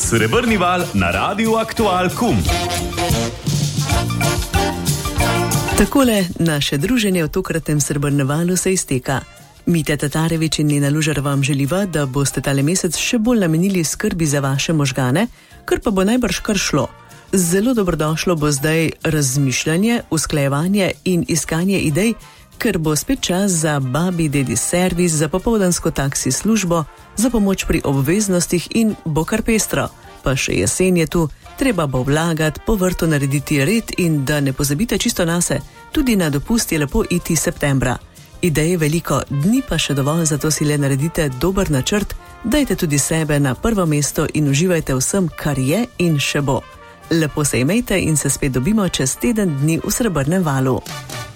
Srebrni val na Radiu Aktual KUM. Takole naše druženje v tokratnem Srebrnem valu se izteka. Mitja Tatarević in Nena Lužar vam želiva, da boste tale mesec še bolj namenili skrbi za vaše možgane, kar pa bo najbrž kar šlo. Zelo dobrodošlo bo zdaj razmišljanje, usklajevanje in iskanje idej, ker bo spet čas za babi dedi servis, za popoldansko taksi službo, za pomoč pri obveznostih in bo kar pestro. Pa še jesen je tu, treba bo vlagati, po vrtu narediti red in da ne pozabite čisto nase, tudi na dopust je lepo iti septembra. Ideje veliko, dni pa še dovolj, zato si le naredite dober načrt, dajte tudi sebe na prvo mesto in uživajte vsem, kar je in še bo. Lepo se imejte in se spet dobimo čez teden dni v Srebrnem valu.